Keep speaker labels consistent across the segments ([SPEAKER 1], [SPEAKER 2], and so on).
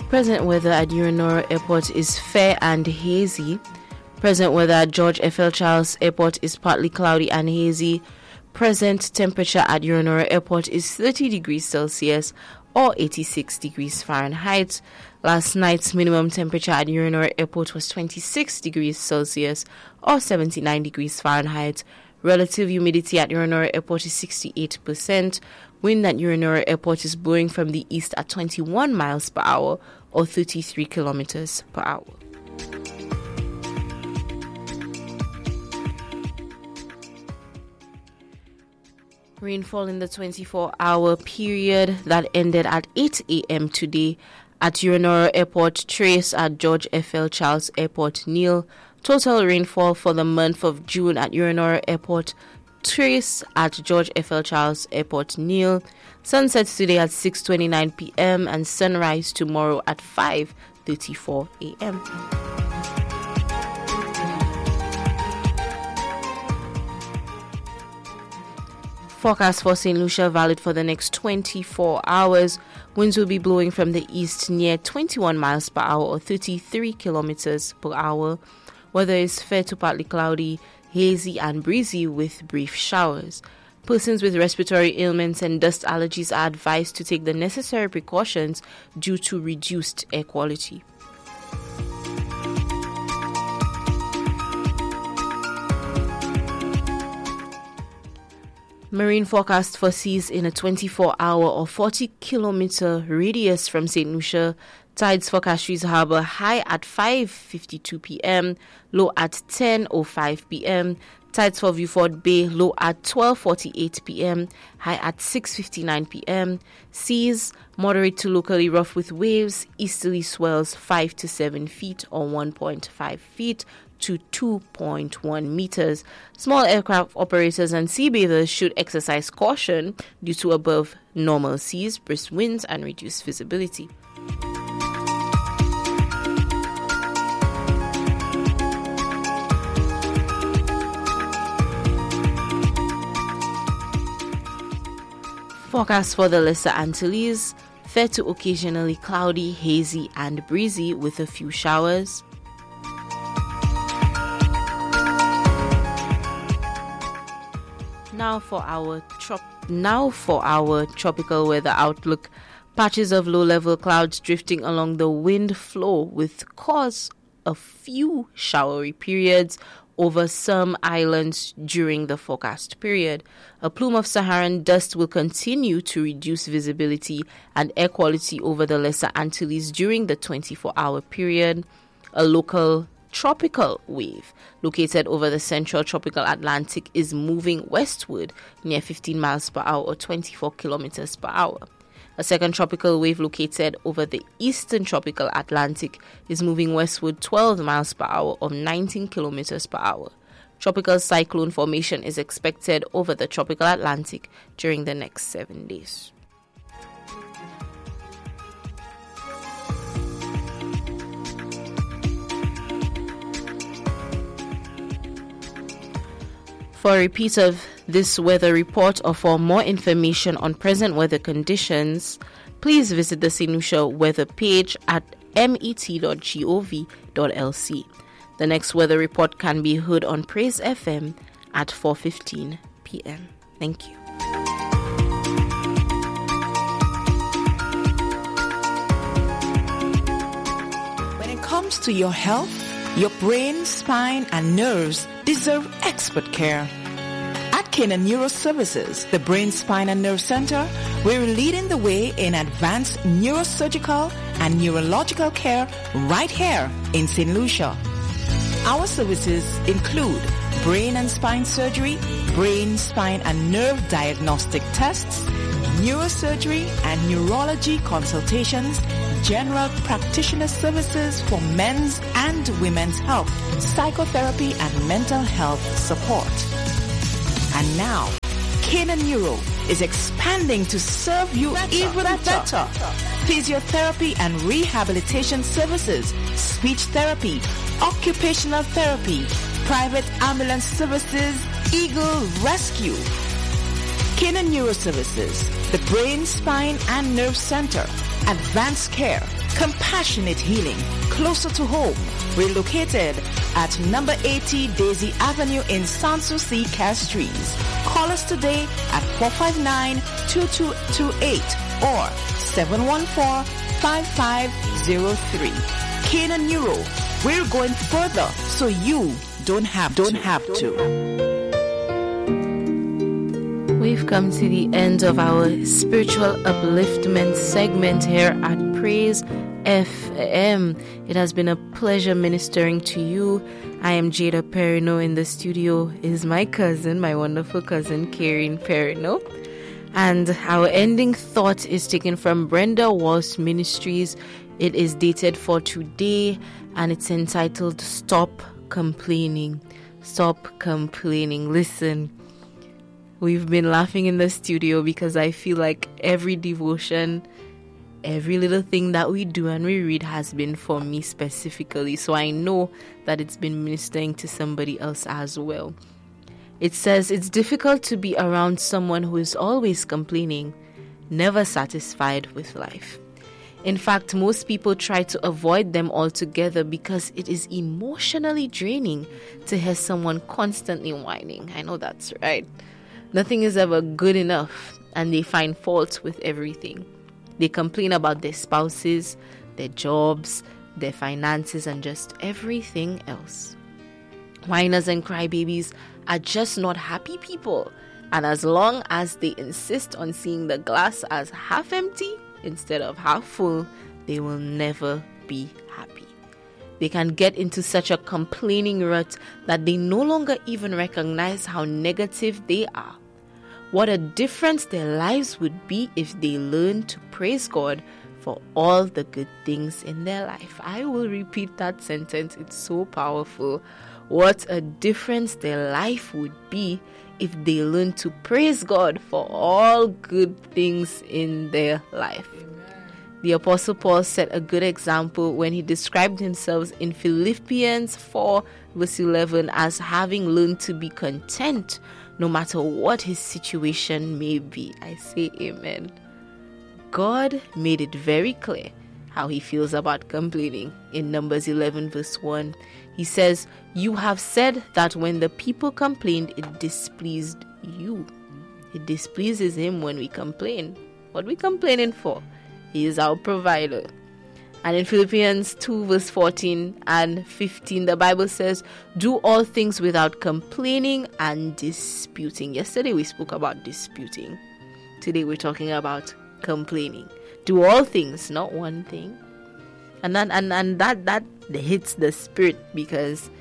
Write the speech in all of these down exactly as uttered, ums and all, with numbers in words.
[SPEAKER 1] Present weather at Urinora Airport is fair and hazy. Present weather at George F L Charles Airport is partly cloudy and hazy. Present temperature at Urinora Airport is thirty degrees Celsius or eighty-six degrees Fahrenheit. Last night's minimum temperature at Urinora Airport was twenty-six degrees Celsius or seventy-nine degrees Fahrenheit. Relative humidity at Urinora Airport is sixty-eight percent. Wind at Urinora Airport is blowing from the east at twenty-one miles per hour or thirty-three kilometers per hour. Rainfall in the twenty-four hour period that ended at eight a.m. today at Urinora Airport, trace at George F L Charles Airport, nil. Total rainfall for the month of June at Urinora Airport, trace at George F L Charles Airport, nil. Sunset today at six twenty-nine p.m. and sunrise tomorrow at five thirty-four a.m. Forecast for Saint Lucia valid for the next twenty-four hours. Winds will be blowing from the east near twenty-one miles per hour or thirty-three kilometers per hour. Weather is fair to partly cloudy, hazy and breezy with brief showers. Persons with respiratory ailments and dust allergies are advised to take the necessary precautions due to reduced air quality. Marine forecast foresees in a twenty-four hour or forty kilometer radius from Saint Lucia. Tides for Castries Harbour high at five fifty-two p.m., low at ten oh five p.m. Tides for Vieux-Fort Bay low at twelve forty-eight p.m., high at six fifty-nine p.m. Seas moderate to locally rough with waves, easterly swells five to seven feet or one point five feet to two point one meters. Small aircraft operators and sea bathers should exercise caution due to above normal seas, brisk winds, and reduced visibility. Forecast for the Lesser Antilles, fair to occasionally cloudy, hazy, and breezy with a few showers. Now for our trop- now for our tropical weather outlook. Patches of low-level clouds drifting along the wind flow with cause a few showery periods over some islands during the forecast period. A plume of Saharan dust will continue to reduce visibility and air quality over the Lesser Antilles during the twenty-four hour period. A local tropical wave located over the central tropical Atlantic is moving westward near fifteen miles per hour or twenty-four kilometers per hour. A second tropical wave located over the eastern tropical Atlantic is moving westward twelve miles per hour or nineteen kilometers per hour. Tropical cyclone formation is expected over the tropical Atlantic during the next seven days. For a repeat of this weather report or for more information on present weather conditions, please visit the Saint Lucia weather page at met dot gov dot l c. The next weather report can be heard on Praise F M at four fifteen p.m. Thank you.
[SPEAKER 2] When it comes to your health, your brain, spine, and nerves deserve expert care. At Canaan Neuro Services, the Brain, Spine, and Nerve Center, we're leading the way in advanced neurosurgical and neurological care right here in Saint Lucia. Our services include brain and spine surgery, brain, spine, and nerve diagnostic tests, neurosurgery and neurology consultations, general practitioner services for men's and women's health, psychotherapy, and mental health support. And now, Canaan Neuro is expanding to serve you better, even better. better. Physiotherapy and rehabilitation services, speech therapy, occupational therapy, private ambulance services, Eagle Rescue. Canaan Neuro Services, the Brain, Spine, and Nerve Center, Advanced Care, compassionate healing, closer to home. We're located at number eighty Daisy Avenue in Sanssouci, Castries. Call us today at four five nine, two two two eight or seven one four, five five zero three. Canaan Neuro, we're going further so you don't have don't have to.
[SPEAKER 1] We've come to the end of our spiritual upliftment segment here at Praise F M. It has been a pleasure ministering to you. I am Jada Perino. In the studio is my cousin, my wonderful cousin, Karen Perino. And our ending thought is taken from Brenda Walsh Ministries. It is dated for today and it's entitled Stop Complaining. Stop complaining. Listen, we've been laughing in the studio because I feel like every devotion, every little thing that we do and we read has been for me specifically. So I know that it's been ministering to somebody else as well. It says, it's difficult to be around someone who is always complaining, never satisfied with life. In fact, most people try to avoid them altogether because it is emotionally draining to hear someone constantly whining. I know that's right. Nothing is ever good enough, and they find fault with everything. They complain about their spouses, their jobs, their finances, and just everything else. Whiners and crybabies are just not happy people. And as long as they insist on seeing the glass as half empty instead of half full, they will never be happy. They can get into such a complaining rut that they no longer even recognize how negative they are. What a difference their lives would be if they learned to praise God for all the good things in their life. I will repeat that sentence. It's so powerful. What a difference their life would be if they learn to praise God for all good things in their life. Amen. The Apostle Paul set a good example when he described himself in Philippians four verse eleven as having learned to be content no matter what his situation may be. I say amen. God made it very clear how he feels about complaining. In Numbers eleven verse one, he says, "You have said that when the people complained, it displeased you." It displeases him when we complain. What are we complaining for? He is our provider. And in Philippians two verse fourteen and fifteen, the Bible says, "Do all things without complaining and disputing." Yesterday we spoke about disputing. Today we're talking about complaining. Do all things, not one thing. And that, and, and that, that hits the spirit, because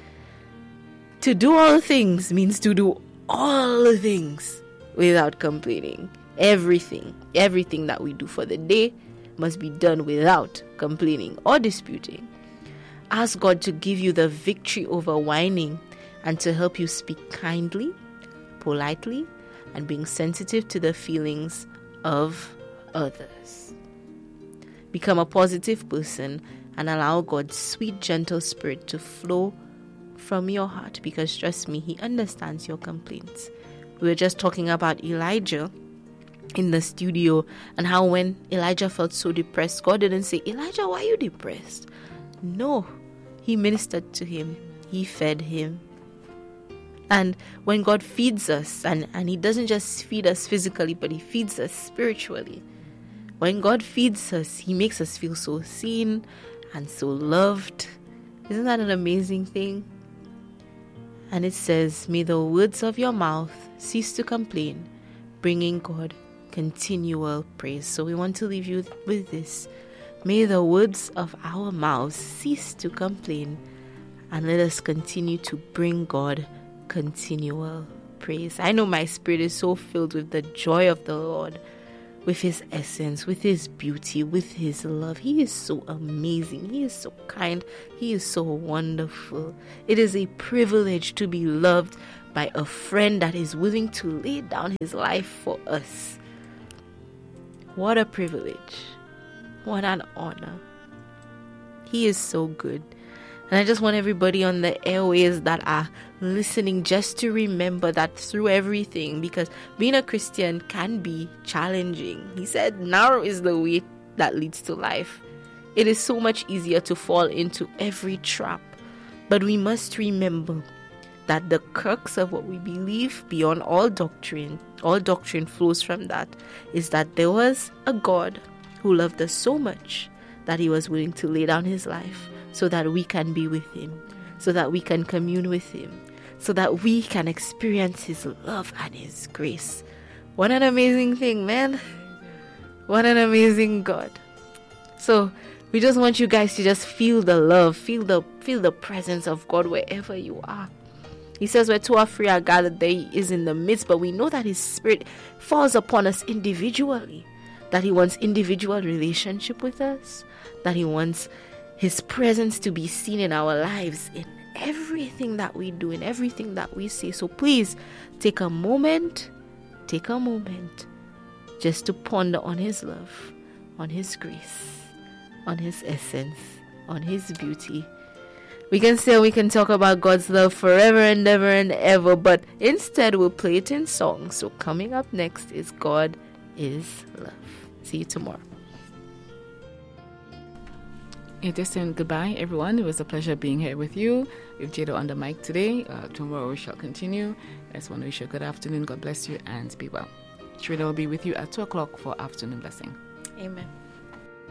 [SPEAKER 1] to do all things means to do all things without complaining. Everything, everything that we do for the day must be done without complaining or disputing. Ask God to give you the victory over whining and to help you speak kindly, politely, and being sensitive to the feelings of others. Become a positive person and allow God's sweet, gentle spirit to flow from your heart, because trust me, he understands your complaints. We were just talking about Elijah in the studio and how when Elijah felt so depressed, God didn't say, "Elijah, why are you depressed?" No, he ministered to him. He fed him. And when God feeds us, and, and he doesn't just feed us physically, but he feeds us spiritually. When God feeds us, he makes us feel so seen and so loved. Isn't that an amazing thing? And it says, "May the words of your mouth cease to complain, bringing God continual praise." So we want to leave you with this. May the words of our mouths cease to complain, and let us continue to bring God continual praise. I know my spirit is so filled with the joy of the Lord, with his essence, with his beauty, with his love. He is so amazing. He is so kind. He is so wonderful. It is a privilege to be loved by a friend that is willing to lay down his life for us. What a privilege. What an honor. He is so good. And I just want everybody on the airways that are listening just to remember that through everything, because being a Christian can be challenging. He said, narrow is the way that leads to life. It is so much easier to fall into every trap. But we must remember that the crux of what we believe beyond all doctrine, all doctrine flows from that, is that there was a God who loved us so much that he was willing to lay down his life so that we can be with him, so that we can commune with him, so that we can experience his love and his grace. What an amazing thing, man. What an amazing God. So we just want you guys to just feel the love, feel the feel the presence of God wherever you are. He says where two or three are gathered, there he is in the midst, but we know that his spirit falls upon us individually, that he wants individual relationship with us, that he wants his presence to be seen in our lives, in everything that we do, in everything that we say. So please take a moment, take a moment just to ponder on his love, on his grace, on his essence, on his beauty. We can say we can talk about God's love forever and ever and ever, but instead we'll play it in song. So coming up next is God is Love. See you tomorrow.
[SPEAKER 3] It is saying goodbye, everyone. It was a pleasure being here with you. With Jado on the mic today. Uh, tomorrow we shall continue. I just want to wish you a good afternoon. God bless you and be well. Trina will be with you at two o'clock for afternoon blessing.
[SPEAKER 1] Amen.